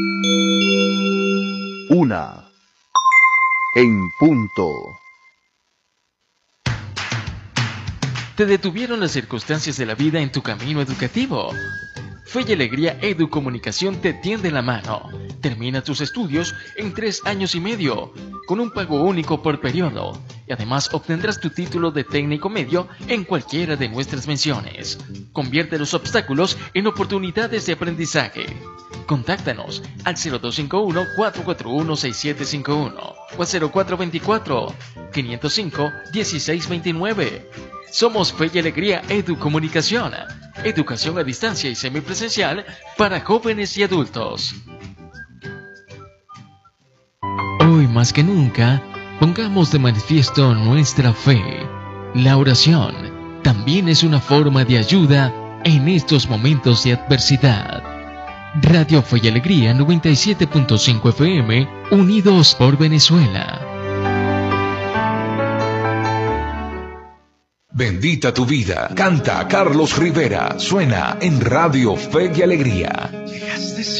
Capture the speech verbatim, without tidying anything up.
Una. En punto. ¿Te detuvieron las circunstancias de la vida en tu camino educativo? Fe y Alegría Educomunicación te tiende la mano. Termina tus estudios en tres años y medio, con un pago único por periodo, y además obtendrás tu título de técnico medio en cualquiera de nuestras menciones. Convierte los obstáculos en oportunidades de aprendizaje. Contáctanos al cero dos cinco uno, cuatro cuatro uno, seis siete cinco uno o al cero cuatro dos cuatro, cinco cero cinco, uno seis dos nueve. Somos Fe y Alegría Educomunicación, educación a distancia y semipresencial para jóvenes y adultos. Hoy más que nunca, pongamos de manifiesto nuestra fe. La oración también es una forma de ayuda en estos momentos de adversidad. Radio Fe y Alegría noventa y siete punto cinco F M, unidos por Venezuela. Bendita tu vida. Canta Carlos Rivera. Suena en Radio Fe y Alegría.